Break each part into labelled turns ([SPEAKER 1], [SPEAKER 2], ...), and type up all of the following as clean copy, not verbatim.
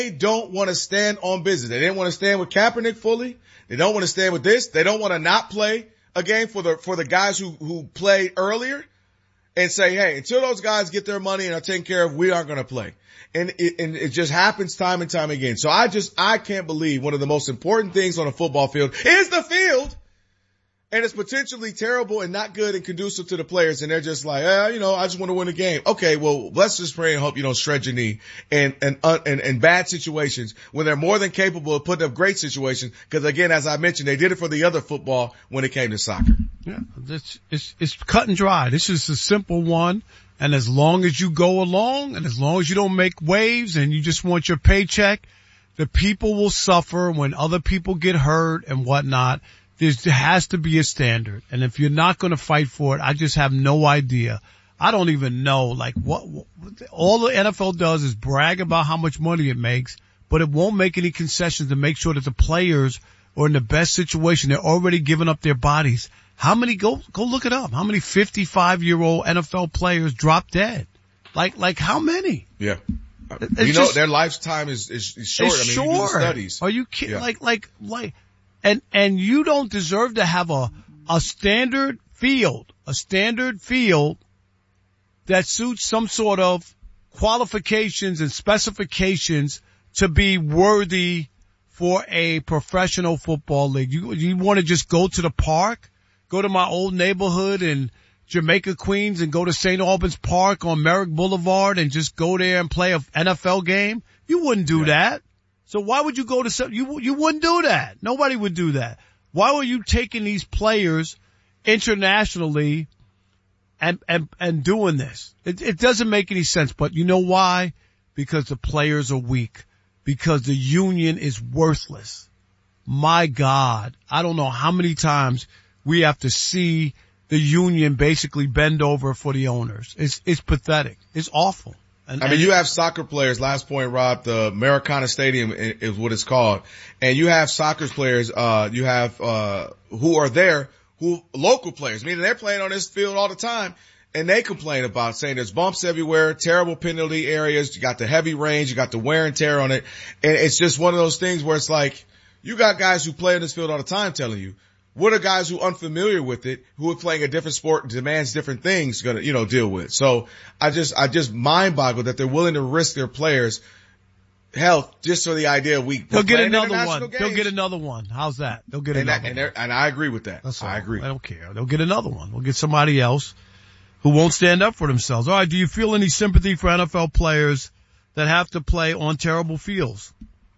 [SPEAKER 1] They don't want to stand on business. They didn't want to stand with Kaepernick fully. They don't want to stand with this. They don't want to not play a game for the guys who played earlier and say, hey, until those guys get their money and are taken care of, we aren't going to play. And it just happens time and time again. So I can't believe one of the most important things on a football field is the field. And it's potentially terrible and not good and conducive to the players. And they're just like, I just want to win a game. Okay, well, let's just pray and hope you don't shred your knee and bad situations when they're more than capable of putting up great situations. Because again, as I mentioned, they did it for the other football when it came to soccer.
[SPEAKER 2] Yeah, it's cut and dry. This is a simple one. And as long as you go along and as long as you don't make waves and you just want your paycheck, the people will suffer when other people get hurt and whatnot. There has to be a standard. And if you're not going to fight for it, I just have no idea. I don't even know, like, what all the NFL does is brag about how much money it makes, but it won't make any concessions to make sure that the players are in the best situation. They're already giving up their bodies. How many, go look it up. How many 55-year-old NFL players drop dead? Like how many?
[SPEAKER 1] Yeah. Their lifetime is short.
[SPEAKER 2] It's
[SPEAKER 1] short. You do the studies.
[SPEAKER 2] Are you kidding?
[SPEAKER 1] Yeah.
[SPEAKER 2] And you don't deserve to have a standard field that suits some sort of qualifications and specifications to be worthy for a professional football league. You want to just go to the park, go to my old neighborhood in Jamaica, Queens, and go to St. Albans Park on Merrick Boulevard and just go there and play an NFL game? You wouldn't do that. So why would you go to some, you wouldn't do that. Nobody would do that. Why were you taking these players internationally and doing this? It doesn't make any sense, but you know why? Because the players are weak. Because the union is worthless. My God. I don't know how many times we have to see the union basically bend over for the owners. It's pathetic. It's awful.
[SPEAKER 1] You have soccer players, last point, Rob, the Maracana Stadium is what it's called. And you have soccer players, who are there, local players, meaning they're playing on this field all the time. And they complain about saying there's bumps everywhere, terrible penalty areas. You got the heavy rains, you got the wear and tear on it. And it's just one of those things where it's like, you got guys who play on this field all the time telling you, what are guys who are unfamiliar with it, who are playing a different sport and demands different things gonna, deal with? So I just mind boggle that they're willing to risk their players' health just for the idea
[SPEAKER 2] they'll get another one. Games. They'll get another one. How's that? They'll get another one.
[SPEAKER 1] And I agree with that.
[SPEAKER 2] I agree. I don't care. They'll get another one. We'll get somebody else who won't stand up for themselves. All right. Do you feel any sympathy for NFL players that have to play on terrible fields?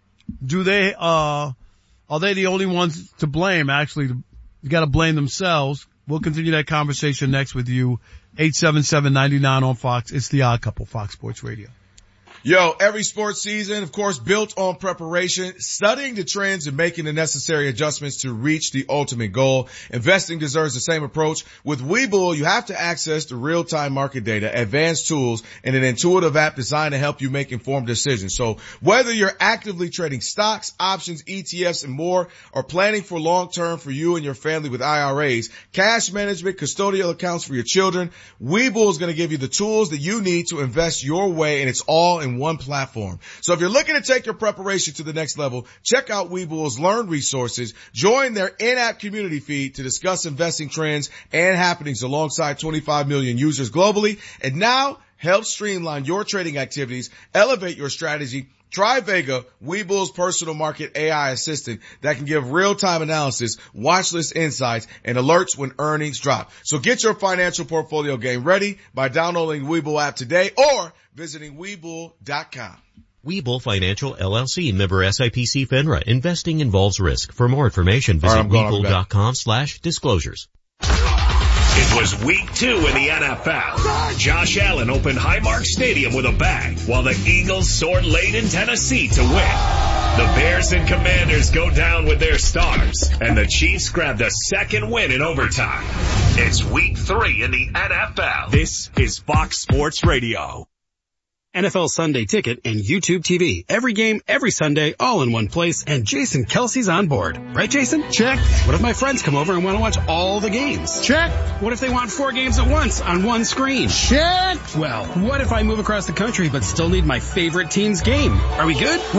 [SPEAKER 2] Are they the only ones to blame? Actually, you got to blame themselves. We'll continue that conversation next with you. 877-99 on Fox. It's the Odd Couple, Fox Sports Radio.
[SPEAKER 1] Yo, every sports season, of course, built on preparation, studying the trends and making the necessary adjustments to reach the ultimate goal. Investing deserves the same approach. With Webull, you have to access the real-time market data, advanced tools, and an intuitive app designed to help you make informed decisions. So whether you're actively trading stocks, options, ETFs, and more, or planning for long-term for you and your family with IRAs, cash management, custodial accounts for your children, Webull is going to give you the tools that you need to invest your way, and it's all in one platform. So if you're looking to take your preparation to the next level, check out Webull's Learn resources. Join their in-app community feed to discuss investing trends and happenings alongside 25 million users globally. And now help streamline your trading activities, elevate your strategy. Try Vega, Webull's personal market AI assistant that can give real-time analysis, watch list insights, and alerts when earnings drop. So get your financial portfolio game ready by downloading the Webull app today or visiting Webull.com.
[SPEAKER 3] Webull Financial LLC, member SIPC FINRA. Investing involves risk. For more information, visit Webull.com/disclosures.
[SPEAKER 4] It was week 2 in the NFL. Josh Allen opened Highmark Stadium with a bang, while the Eagles soared late in Tennessee to win. The Bears and Commanders go down with their stars, and the Chiefs grabbed a second win in overtime. It's week 3 in the NFL. This is Fox Sports Radio.
[SPEAKER 5] NFL Sunday Ticket and YouTube TV. Every game, every Sunday, all in one place, and Jason Kelsey's on board. Right, Jason?
[SPEAKER 2] Check.
[SPEAKER 5] What if my friends come over and want to watch all the games?
[SPEAKER 2] Check.
[SPEAKER 5] What if they want 4 games at once on one screen?
[SPEAKER 2] Check.
[SPEAKER 5] Well, what if I move across the country but still need my favorite team's game? Are we good?